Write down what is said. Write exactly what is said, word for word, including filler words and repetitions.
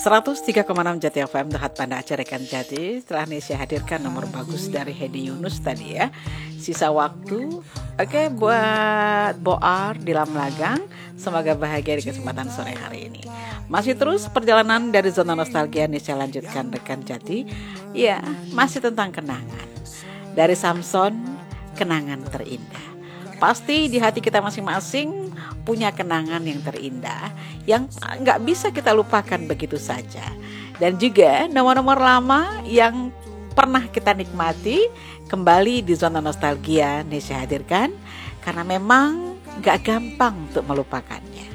seratus tiga koma enam Jati F M, Dehat Panda Acarekan Jati. Setelah Nesya hadirkan nomor bagus dari Hedi Yunus tadi ya. Sisa waktu. Oke, buat Boar di Lamlagang, semoga bahagia di kesempatan sore hari ini. Masih terus perjalanan dari zona nostalgia Nesya lanjutkan rekan Jati. Ya, masih tentang kenangan. Dari Samson, kenangan terindah. Pasti di hati kita masing-masing punya kenangan yang terindah yang nggak bisa kita lupakan begitu saja. Dan juga nomor-nomor lama yang pernah kita nikmati kembali di zona nostalgia Nesya hadirkan karena memang nggak gampang untuk melupakannya.